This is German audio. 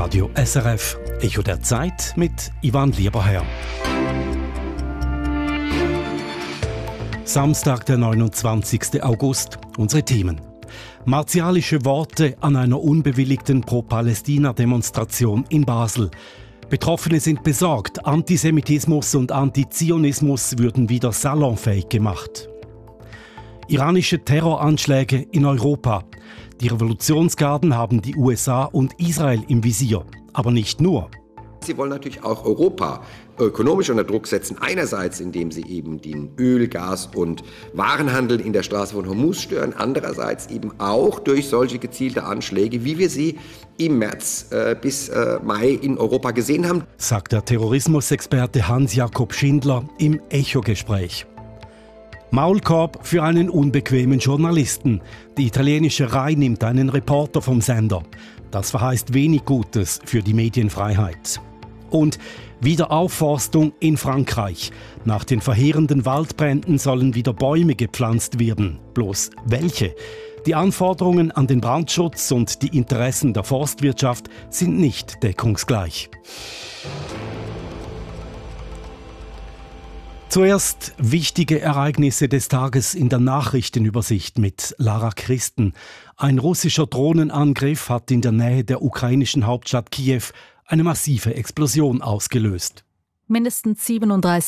Radio SRF. Echo der Zeit mit Ivan Lieberherr. Samstag, der 29. August. Unsere Themen. Martialische Worte an einer unbewilligten Pro-Palästina-Demonstration in Basel. Betroffene sind besorgt, Antisemitismus und Antizionismus würden wieder salonfähig gemacht. Iranische Terroranschläge in Europa. Die Revolutionsgarden haben die USA und Israel im Visier, aber nicht nur. Sie wollen natürlich auch Europa ökonomisch unter Druck setzen. Einerseits, indem sie eben den Öl-, Gas- und Warenhandel in der Straße von Hormuz stören. Andererseits eben auch durch solche gezielte Anschläge, wie wir sie im März bis Mai in Europa gesehen haben. Sagt der Terrorismusexperte Hans-Jakob Schindler im Echo-Gespräch. Maulkorb für einen unbequemen Journalisten. Die italienische Rai nimmt einen Reporter vom Sender. Das verheißt wenig Gutes für die Medienfreiheit. Und Wiederaufforstung in Frankreich. Nach den verheerenden Waldbränden sollen wieder Bäume gepflanzt werden. Bloß welche? Die Anforderungen an den Brandschutz und die Interessen der Forstwirtschaft sind nicht deckungsgleich. Zuerst wichtige Ereignisse des Tages in der Nachrichtenübersicht mit Lara Christen. Ein russischer Drohnenangriff hat in der Nähe der ukrainischen Hauptstadt Kiew eine massive Explosion ausgelöst. Mindestens 37